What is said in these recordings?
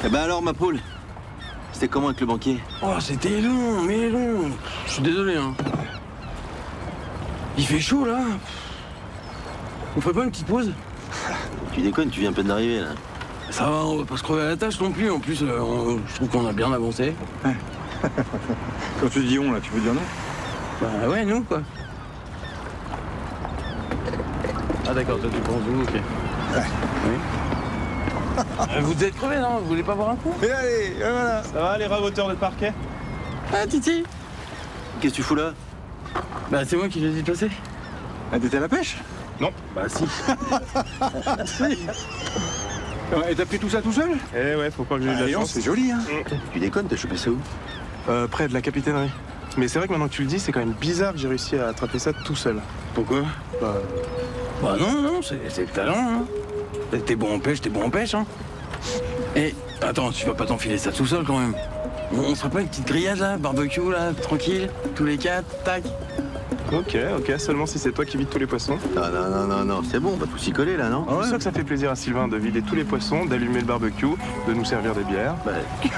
Eh ben alors, ma poule, c'était comment avec le banquier? Oh, c'était long, mais long. Je suis désolé, hein. Il fait chaud, là. On ferait pas une petite pause? Tu déconnes, tu viens à peine d'arriver, là. Ça va, on va pas se crever à la tâche non plus. En plus, je trouve qu'on a bien avancé. Ouais. Quand tu dis on, là, tu veux dire non? Bah ouais, nous, quoi. Ah d'accord, toi tu penses vous, ok. Ouais. Oui. Vous êtes crevés, non? Vous voulez pas boire un coup? Et allez, voilà. Ça va les raboteurs de parquet? Ah, Titi. Qu'est-ce que tu fous là? Bah c'est moi qui l'ai dit passer. Ah, t'étais à la pêche? Non. Bah si. Et t'as pris tout ça tout seul? Eh ouais, faut pas que j'ai eu de la chance. C'est joli, hein. Tu déconnes, t'as chopé ça où? Près de la capitainerie. Mais c'est vrai que maintenant que tu le dis, c'est quand même bizarre que j'ai réussi à attraper ça tout seul. Pourquoi? Bah non, c'est le talent, hein. T'es bon en pêche, hein. Et attends, tu vas pas t'enfiler ça tout seul quand même. On se ferait pas une petite grillade là, barbecue là, tranquille, tous les quatre, tac. Ok, seulement si c'est toi qui vides tous les poissons. Non, c'est bon, on va tout s'y coller là, non? C'est sûr que ça fait plaisir à Sylvain de vider tous les poissons, d'allumer le barbecue, de nous servir des bières. Bah,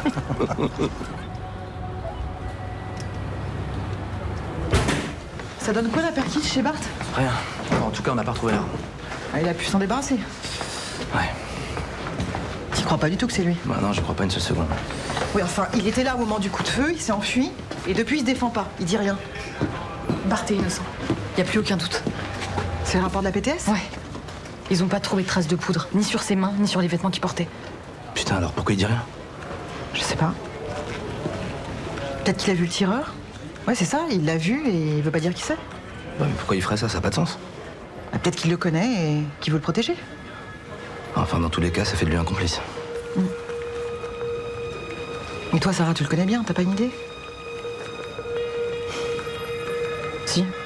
Ça donne quoi la perquise chez Bart? Rien. En tout cas, on n'a pas retrouvé l'arme. Ah, il a pu s'en débarrasser. Ouais. T'y crois pas du tout que c'est lui? Bah non, je crois pas une seule seconde. Oui, enfin, il était là au moment du coup de feu, il s'est enfui, et depuis il se défend pas, il dit rien. Bart est innocent. Y a plus aucun doute. C'est le rapport de la PTS? Ouais. Ils ont pas trouvé de traces de poudre, ni sur ses mains, ni sur les vêtements qu'il portait. Putain, alors pourquoi il dit rien? Je sais pas. Peut-être qu'il a vu le tireur? Ouais, c'est ça, il l'a vu et il veut pas dire qui c'est. Bah mais pourquoi il ferait ça? Ça a pas de sens. Ah, peut-être qu'il le connaît et qu'il veut le protéger. Enfin, dans tous les cas, ça fait de lui un complice. Et toi, Sarah, tu le connais bien, t'as pas une idée? Si.